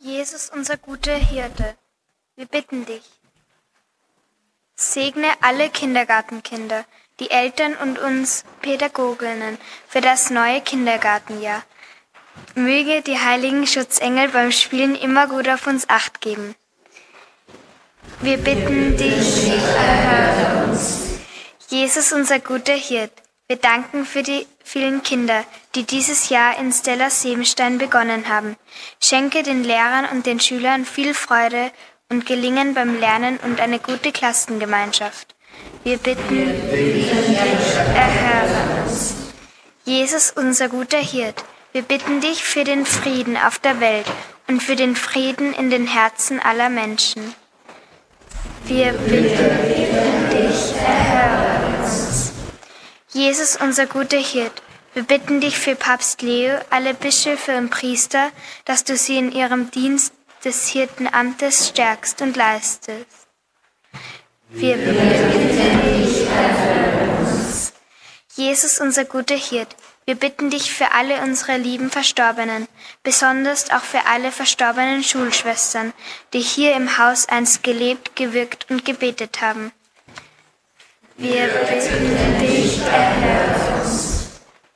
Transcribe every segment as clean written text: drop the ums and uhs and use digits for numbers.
Jesus, unser guter Hirte, wir bitten dich. Segne alle Kindergartenkinder, die Eltern und uns Pädagoginnen für das neue Kindergartenjahr. Möge die heiligen Schutzengel beim Spielen immer gut auf uns Acht geben. Wir bitten dich, erhöre uns. Jesus, unser guter Hirt, wir danken für die vielen Kinder, die dieses Jahr in Stella Sebenstein begonnen haben. Schenke den Lehrern und den Schülern viel Freude und Gelingen beim Lernen und eine gute Klassengemeinschaft. Wir bitten dich, erhöre uns. Jesus, unser guter Hirt, wir bitten dich für den Frieden auf der Welt und für den Frieden in den Herzen aller Menschen. Wir bitten dich, erhöre uns. Jesus, unser guter Hirt, wir bitten dich für Papst Leo, alle Bischöfe und Priester, dass du sie in ihrem Dienst des Hirtenamtes stärkst und leistest. Wir bitten dich, erhöre uns. Jesus, unser guter Hirt, wir bitten dich für alle unsere lieben Verstorbenen, besonders auch für alle verstorbenen Schulschwestern, die hier im Haus einst gelebt, gewirkt und gebetet haben. Wir bitten dich, erhöre uns.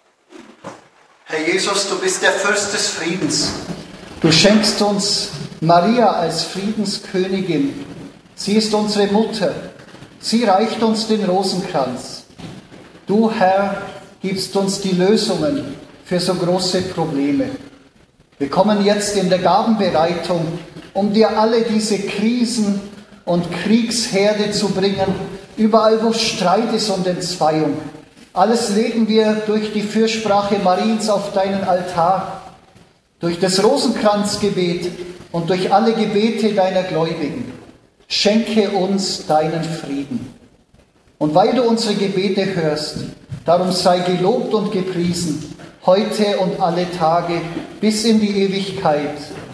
Herr Jesus, du bist der Fürst des Friedens. Du schenkst uns Maria als Friedenskönigin. Sie ist unsere Mutter. Sie reicht uns den Rosenkranz. Du, Herr, gibst uns die Lösungen für so große Probleme. Wir kommen jetzt in der Gabenbereitung, um dir alle diese Krisen und Kriegsherde zu bringen, überall wo Streit ist und Entzweiung. Alles legen wir durch die Fürsprache Mariens auf deinen Altar, durch das Rosenkranzgebet und durch alle Gebete deiner Gläubigen. Schenke uns deinen Frieden. Und weil du unsere Gebete hörst, darum sei gelobt und gepriesen, heute und alle Tage bis in die Ewigkeit.